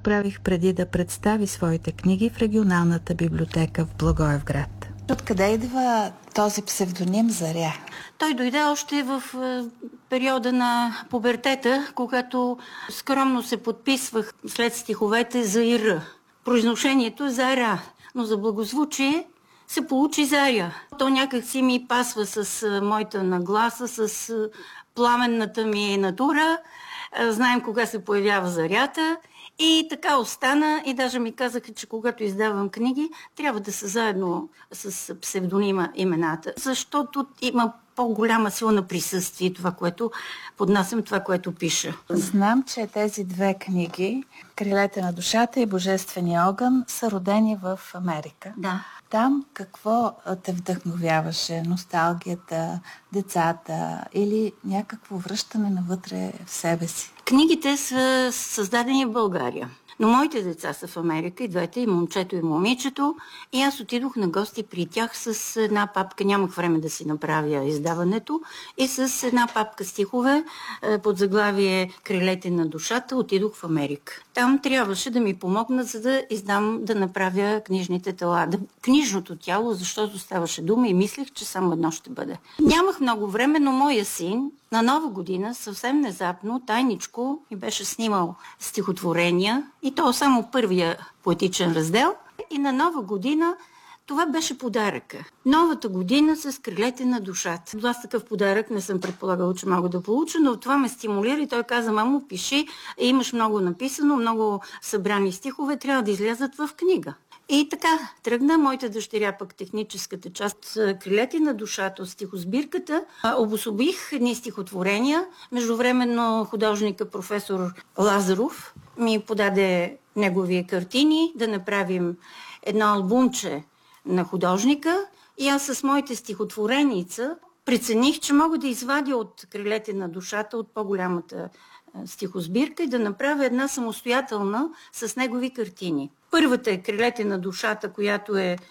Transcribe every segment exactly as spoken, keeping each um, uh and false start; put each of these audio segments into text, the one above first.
направих преди да представи своите книги в регионалната библиотека в Благоевград. Откъде идва този псевдоним Заря? Той дойде още в периода на пубертета, когато скромно се подписвах след стиховете за Ир. Произношението е Зара, но за благозвучие се получи Заря. То някак си ми пасва с моята нагласа, с пламенната ми натура. Знаем кога се появява зарята и така остана. И даже ми казаха, че когато издавам книги, трябва да са заедно с псевдонима имената, защото има по-голяма сила на присъствие, това, което поднасям, това, което пиша. Знам, че тези две книги, Крилете на душата и Божествения огън, са родени в Америка. Да. Там какво те вдъхновяваше? Носталгията, децата или някакво връщане навътре в себе си? Книгите са създадени в България. Но моите деца са в Америка, и двете, и момчето, и момичето. И аз отидох на гости при тях с една папка, нямах време да си направя издаването, и с една папка стихове под заглавие Крилете на душата отидох в Америка. Там трябваше да ми помогнат, за да издам, да направя книжните тела. Да, книжното тяло, защото ставаше дума и мислех, че само едно ще бъде. Нямах много време, но моя син на Нова година съвсем внезапно, тайничко ми беше снимал стихотворения, и то само първия поетичен раздел. И на Нова година това беше подаръка. Новата година с Крилете на душата. Аз такъв подарък не съм предполагала, че мога да получа, но това ме стимулира и той каза: мамо, пиши, имаш много написано, много събрани стихове, трябва да излязат в книга. И така тръгна. Моята дъщеря пък техническата част, Крилете на душата от стихосбирката. Обособих едни стихотворения. Междувременно художника професор Лазаров ми подаде негови картини да направим едно албумче на художника, и аз с моите стихотвореница прецених, че мога да извадя от Крилете на душата, от по-голямата стихосбирка, и да направя една самостоятелна с негови картини. Първата е Крилете на душата, която е, е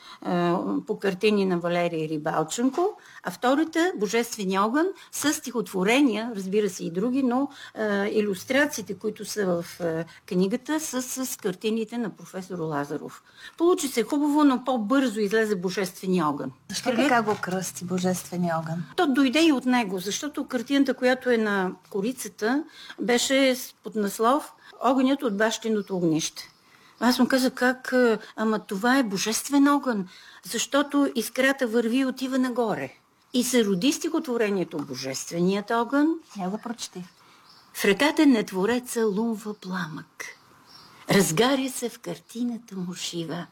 по картини на Валерий Рибалченко, а втората Божествения огън с стихотворения, разбира се и други, но е, илюстрациите, които са в е, книгата, са с картините на професор Лазаров. Получи се хубаво, но по-бързо излезе Божествения огън. Защо Криле... така го кръсти Божествения огън? То дойде и от него, защото картината, която е на корицата, беше под наслов Огънят от бащиното огнище. Аз му казах: как? Ама това е божествен огън, защото искрата върви и отива нагоре. И се роди стихотворението Божественият огън. Я го прочети. В ръката на Твореца лунва пламък. Разгаря се в картината му шива.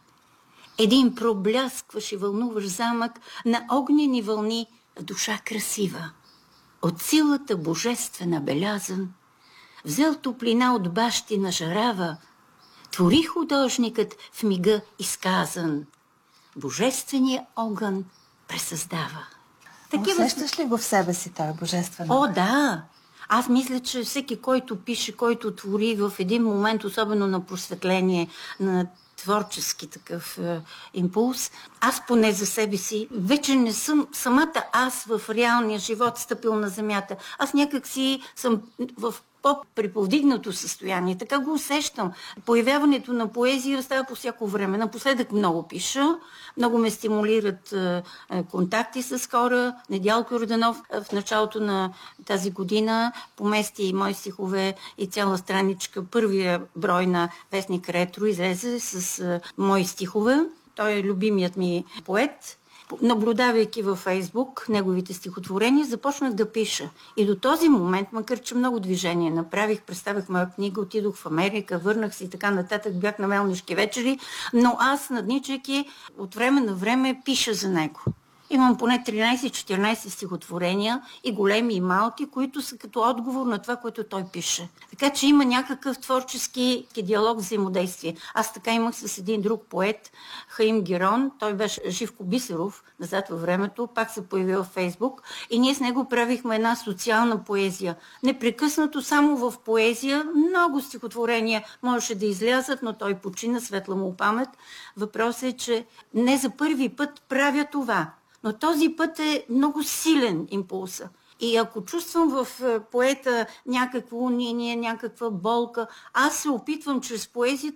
Един пробляскваш и вълнуваш замък на огнени вълни в душа красива. От силата божествена белязан, взел топлина от бащина жарава, твори художникът в мига изказан. Божественият огън пресъздава. Такива... Усещаш ли го в себе си този божествен огън? О, да! Аз мисля, че всеки, който пише, който твори в един момент, особено на просветление, на творчески такъв е, импулс, аз поне за себе си вече не съм самата аз в реалния живот стъпил на земята. Аз някак си съм в по-приповдигнато състояние. Така го усещам. Появяването на поезия става по всяко време. Напоследък много пиша, много ме стимулират е, контакти с хора. Недялко Йорданов в началото на тази година помести мои стихове и цяла страничка. Първия брой на вестник Ретро излезе с е, мои стихове. Той е любимият ми поет. Наблюдавайки във Фейсбук неговите стихотворения, започнах да пиша. И до този момент, макар че много движение направих, представих моя книга, отидох в Америка, върнах се и така нататък, бях на Мелнишки вечери, но аз, надничайки, от време на време пиша за него. Имам поне тринайсет-четиринайсет стихотворения, и големи, и малки, които са като отговор на това, което той пише. Така че има някакъв творчески диалог, взаимодействие. Аз така имах с един друг поет, Хаим Герон. Той беше Живко Бисеров, назад във времето, пак се появи в Фейсбук, и ние с него правихме една социална поезия. Непрекъснато само в поезия, много стихотворения можеше да излязат, но той почина, светла му памет. Въпросът е, че не за първи път правя това. Но този път е много силен импулса. И ако чувствам в поета някакво униние, някаква болка, аз се опитвам чрез поезията